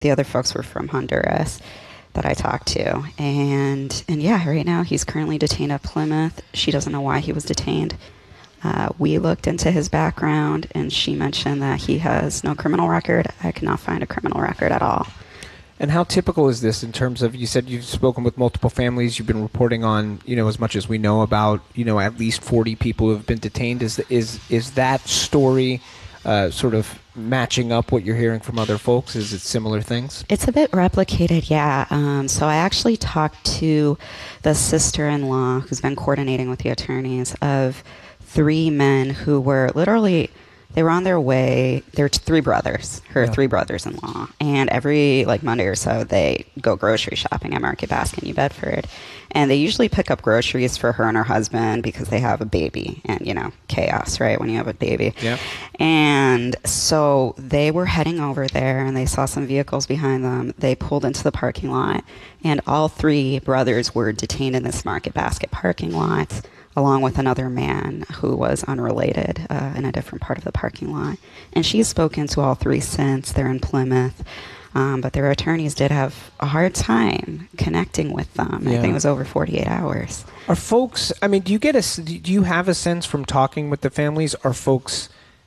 The other folks were from Honduras that I talked to. And yeah, right now he's currently detained at Plymouth. She doesn't know why he was detained. We looked into his background, and she mentioned that he has no criminal record. I could not find a criminal record at all. And how typical is this in terms of, you said you've spoken with multiple families, you've been reporting on, as much as we know about, at least 40 people who have been detained. Is that story sort of matching up what you're hearing from other folks? Is it similar things? It's a bit replicated, yeah. So I actually talked to the sister-in-law who's been coordinating with the attorneys of 3 men who were literally, they were on their way. They're 3 brothers, her 3 brothers-in-law. And every Monday or so, they go grocery shopping at Market Basket in New Bedford. And they usually pick up groceries for her and her husband because they have a baby. And, chaos, right, when you have a baby. Yeah. And so they were heading over there, and they saw some vehicles behind them. They pulled into the parking lot, and all 3 brothers were detained in this Market Basket parking lot, along with another man who was unrelated in a different part of the parking lot. And she's spoken to all 3 since. They're in Plymouth. But their attorneys did have a hard time connecting with them. Yeah. I think it was over 48 hours. Are folks, do you have a sense from talking with the families, are folks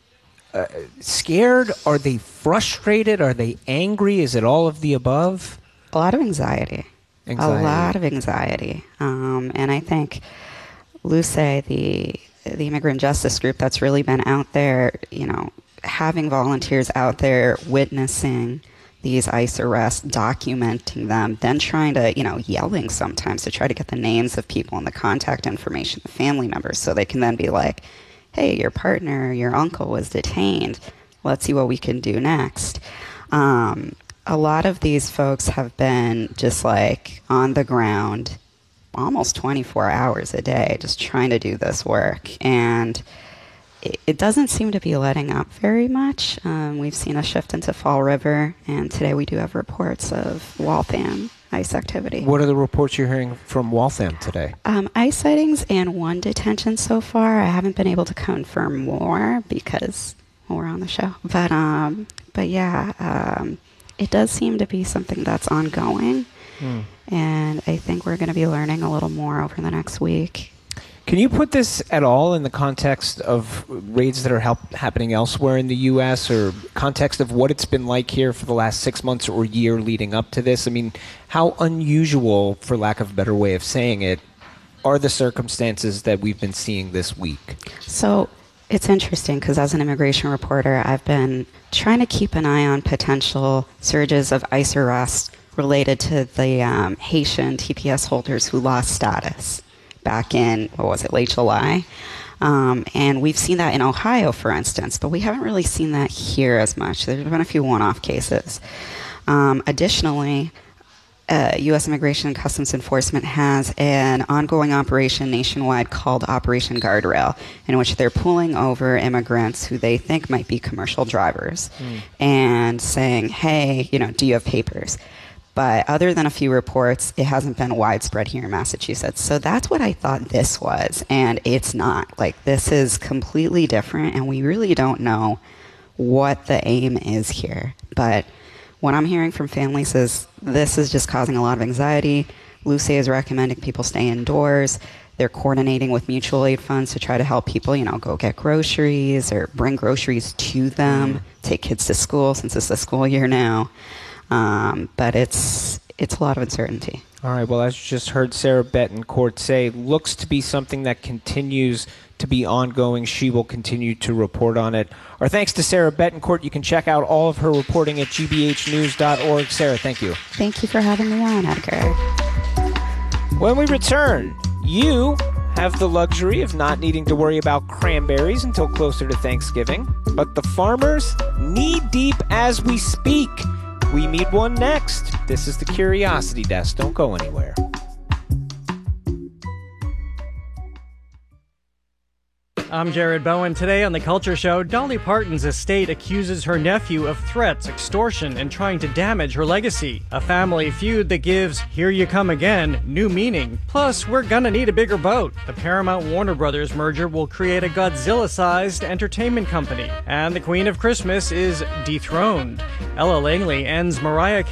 scared? Are they frustrated? Are they angry? Is it all of the above? A lot of anxiety. A lot of anxiety. And I think Luce, the immigrant justice group that's really been out there, having volunteers out there witnessing these ICE arrests, documenting them, then trying to, yelling sometimes to try to get the names of people and the contact information of family members so they can then be like, hey, your partner, your uncle was detained. Let's see what we can do next. A lot of these folks have been just on the ground almost 24 hours a day just trying to do this work. And it doesn't seem to be letting up very much. We've seen a shift into Fall River, and today we do have reports of Waltham ICE activity. What are the reports you're hearing from Waltham today? ICE sightings and 1 detention so far. I haven't been able to confirm more because we're on the show. But yeah, it does seem to be something that's ongoing. And I think we're going to be learning a little more over the next week. Can you put this at all in the context of raids that are happening elsewhere in the U.S. or context of what it's been like here for the last 6 months or year leading up to this? I mean, how unusual, for lack of a better way of saying it, are the circumstances that we've been seeing this week? So it's interesting because as an immigration reporter, I've been trying to keep an eye on potential surges of ICE arrests related to the Haitian TPS holders who lost status back in, late July. And we've seen that in Ohio, for instance, but we haven't really seen that here as much. There's been a few one-off cases. Additionally, U.S. Immigration and Customs Enforcement has an ongoing operation nationwide called Operation Guardrail, in which they're pulling over immigrants who they think might be commercial drivers and saying, hey, do you have papers? But other than a few reports, it hasn't been widespread here in Massachusetts. So that's what I thought this was, and it's not. This is completely different, and we really don't know what the aim is here. But what I'm hearing from families is this is just causing a lot of anxiety. Luce is recommending people stay indoors. They're coordinating with mutual aid funds to try to help people, go get groceries or bring groceries to them, take kids to school since it's the school year now. But it's a lot of uncertainty. All right. Well, as you just heard Sarah Betancourt say, looks to be something that continues to be ongoing. She will continue to report on it. Our thanks to Sarah Betancourt. You can check out all of her reporting at gbhnews.org. Sarah, thank you. Thank you for having me on, Edgar. When we return, you have the luxury of not needing to worry about cranberries until closer to Thanksgiving, but the farmers knee-deep as we speak. We meet one next. This is the Curiosity Desk. Don't go anywhere. I'm Jared Bowen. Today on The Culture Show, Dolly Parton's estate accuses her nephew of threats, extortion, and trying to damage her legacy. A family feud that gives Here You Come Again new meaning. Plus, we're gonna need a bigger boat. The Paramount-Warner Brothers merger will create a Godzilla-sized entertainment company. And the Queen of Christmas is dethroned. Ella Langley ends Mariah